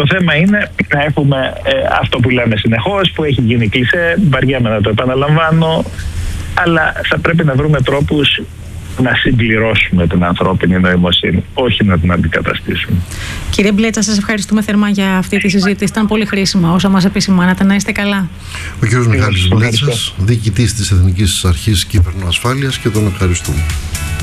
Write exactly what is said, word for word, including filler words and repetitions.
Το θέμα είναι να έχουμε ε, αυτό που λέμε συνεχώς, που έχει γίνει κλισέ, βαριέμαι να το επαναλαμβάνω, αλλά θα πρέπει να βρούμε τρόπους να συμπληρώσουμε την ανθρώπινη νοημοσύνη, όχι να την αντικαταστήσουμε. Κύριε Μπλέτσα, σας ευχαριστούμε θερμά για αυτή τη συζήτηση. Ήταν πολύ χρήσιμα όσα μας επισημάνατε. Να είστε καλά. Ο κύριος Μιχάλης Μπλέτσας, διοικητής της Εθνικής Αρχής Κυβερνοασφάλειας, και τον ευχαριστούμε.